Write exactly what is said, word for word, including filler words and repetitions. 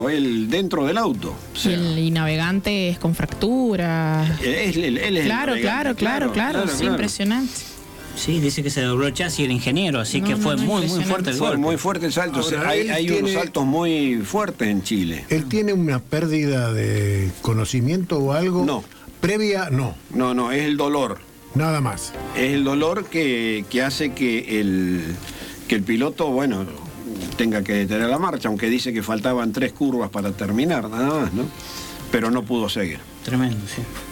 él dentro del auto. O sea, y, el, y navegante es con fractura. Él, él, él es claro, el claro, claro, claro, claro, sí, claro. impresionante. Sí, dice que se dobló el chasis el ingeniero, así No, que no, fue no, muy, muy fuerte el Fue golpe. muy fuerte el salto. Ahora, o sea, hay él hay tiene- unos saltos muy fuertes en Chile. ¿Él tiene una pérdida de conocimiento o algo? No. Previa, no. No, no, es el dolor. Nada más. Es el dolor que, que hace que el, que el piloto, bueno, tenga que detener la marcha, aunque dice que faltaban tres curvas para terminar, nada más, ¿no? Pero no pudo seguir. Tremendo, sí.